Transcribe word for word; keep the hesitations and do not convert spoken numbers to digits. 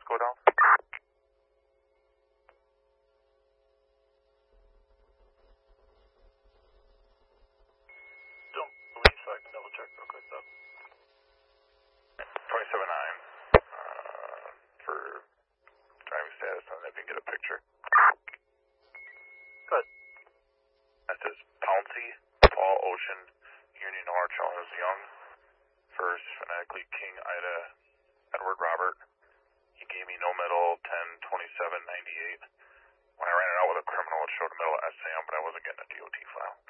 let's go down. Don't believe so. I can double check real quick though. twenty-seven nine uh, for driving status, and if you can get a picture. Good. That says Pouncy, Paul Ocean, Union Nor, Charles Young, first, phonetically King Ida, Edward Robert. He gave me no medal, ten twenty-seven ninety-eight. When I ran it out with a criminal, it showed a medal S A M, but I wasn't getting a D O T file.